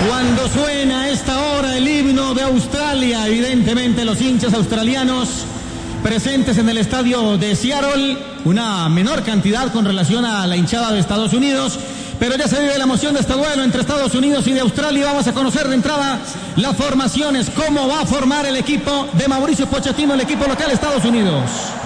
Cuando suena a esta hora el himno de Australia, evidentemente los hinchas australianos presentes en el estadio de Seattle, una menor cantidad con relación a la hinchada de Estados Unidos, pero ya se vive la emoción de este duelo entre Estados Unidos y de Australia. Vamos a conocer de entrada las formaciones, cómo va a formar el equipo de Mauricio Pochettino, el equipo local de Estados Unidos.